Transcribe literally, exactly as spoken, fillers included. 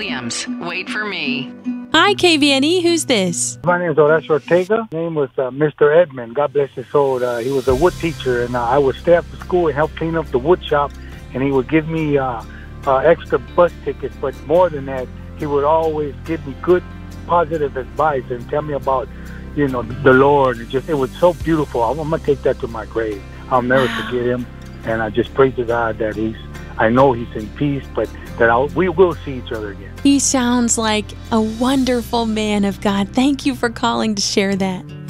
Williams. Wait for me. Hi, K V N E. Who's this? My name is Horacio Ortega. His name was uh, Mister Edmond. God bless his soul. Uh, he was a wood teacher, and uh, I would stay after school and help clean up the wood shop, and he would give me uh, uh, extra bus tickets. But more than that, he would always give me good, positive advice and tell me about, you know, the Lord. It just, it was so beautiful. I'm, I'm going to take that to my grave. I'll never Wow. forget him, and I just pray to God that he's, I know he's in peace, but that I'll, we will see each other again. He sounds like a wonderful man of God. Thank you for calling to share that.